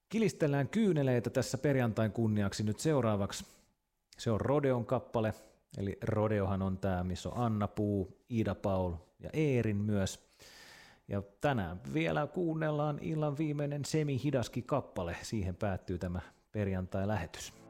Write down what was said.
Kilistellään kyyneleitä tässä perjantain kunniaksi nyt seuraavaksi. Se on Rodeon kappale, eli Rodeohan on tämä, missä on Anna Puu, Ida Paul ja Eerin myös. Ja tänään vielä kuunnellaan illan viimeinen semi-hidaskin kappale, siihen päättyy tämä perjantai-lähetys.